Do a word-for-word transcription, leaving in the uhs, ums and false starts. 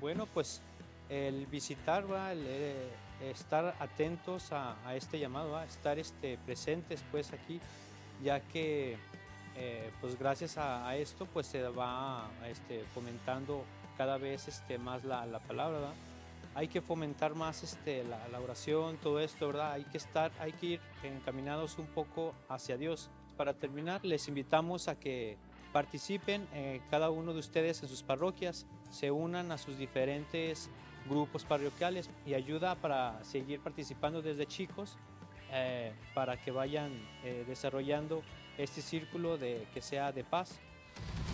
Bueno, pues el visitar, ¿va? El eh, estar atentos a, a este llamado, ¿va? Estar este, presentes pues aquí, ya que eh, pues gracias a, a esto pues se va este, fomentando cada vez este, más la, la palabra, ¿va? Hay que fomentar más este, la, la oración, todo esto, ¿verdad? Hay que estar, hay que ir encaminados un poco hacia Dios. Para terminar, les invitamos a que participen eh, cada uno de ustedes en sus parroquias, se unan a sus diferentes grupos parroquiales y ayuda para seguir participando desde chicos eh, para que vayan eh, desarrollando este círculo de que sea de paz.